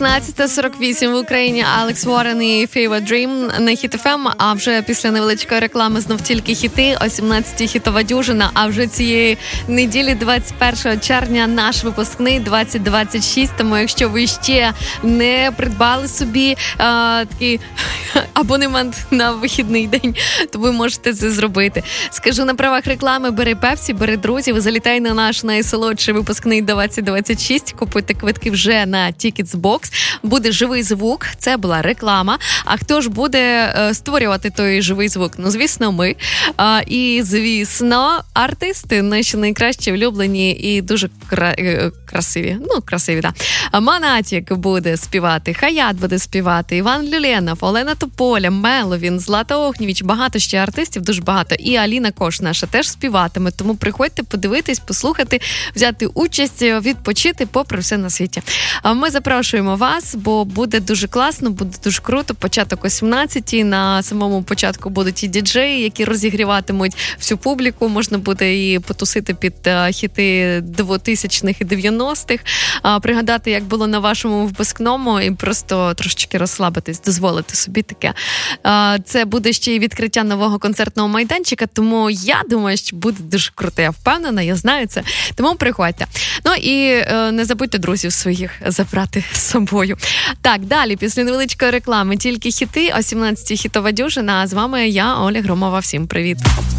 16:48 в Україні. Алекс Уоррен і Favorite Dream на Hit FM. А вже після невеличкої реклами знов тільки хіти. О 17-й хітова дюжина. А вже цієї неділі, 21 червня, наш випускний 2026. Тому якщо ви ще не придбали собі такий абонемент на вихідний день, то ви можете це зробити. Скажу на правах реклами: бери Пепсі, бери друзів, залітай на наш найсолодший випускний 2026. Купуйте квитки вже на Tickets.Box. Буде живий звук. Це була реклама. А хто ж буде створювати той живий звук? Ну, звісно, ми. І, звісно, артисти наші найкращі, улюблені і дуже красиві. Ну, красиві, так. Монатік буде співати, Хаят буде співати, Іван Люленов, Олена Тополя, Меловін, Злата Огнєвіч. Багато ще артистів, дуже багато. І Аліна Кош наша теж співатиме. Тому приходьте подивитись, послухати, взяти участь, відпочити попри все на світі. Ми запрошуємо вас, бо буде дуже класно, буде дуже круто. Початок о 17-й. На самому початку будуть і діджеї, які розігріватимуть всю публіку. Можна буде і потусити під хіти 2000-х і 90-х. Пригадати, як було на вашому випускному, і просто трошечки розслабитись, дозволити собі таке. Це буде ще й відкриття нового концертного майданчика, тому я думаю, що буде дуже круто. Я впевнена, я знаю це. Тому приходьте. Ну і не забудьте друзів своїх забрати з собою. Так, далі, після невеличкої реклами, тільки хіти, о 17-й хітова дюжина. А з вами я, Оля Громова. Всім привіт.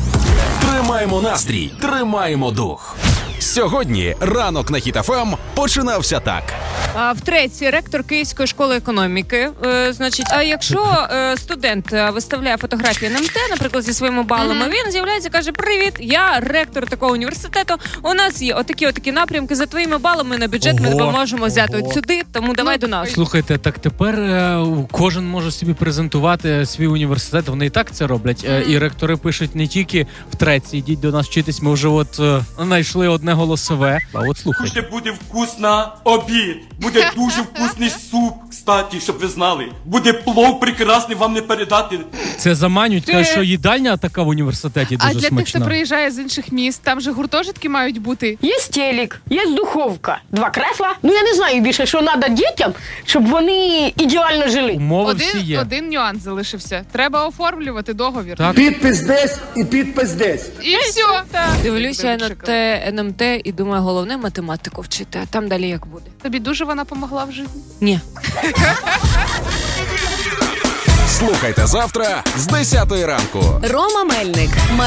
Тримаємо настрій, тримаємо дух. Сьогодні ранок на Hit FM починався так. Втретє, ректор Київської школи економіки. Значить, а якщо студент виставляє фотографії на МТ, наприклад, зі своїми балами, він з'являється і каже: «Привіт, я ректор такого університету, у нас є отакі напрямки, за твоїми балами на бюджет ми допоможемо взяти от сюди, тому давай до нас». Слухайте, так тепер кожен може собі презентувати свій університет, вони і так це роблять. І ректори пишуть не тільки втретє, йдіть до нас вчитись, ми вже от знайшли одне голосове. А от слухайте. Дуже буде вкусно обід. Буде дуже вкусний суп, кстати, щоб ви знали. Буде плов прекрасний, вам не передати. Це заманюють, кажуть, що їдальня така в університеті дуже смачна. А для тих, хто приїжджає з інших міст, там же гуртожитки мають бути. Є телек, є духовка, 2 кресла. Ну, я не знаю більше, що треба дітям, щоб вони ідеально жили. Умови всі є. Один нюанс залишився. Треба оформлювати договір. Так. Підпис десь і підпис десь. І все. Дивлюся на те НМТ і думаю, головне математику вчити, а там далі як буде. Тобі дуже вона помогла в житті? Ні. Слухайте завтра з 10-ї ранку. Рома Мельник.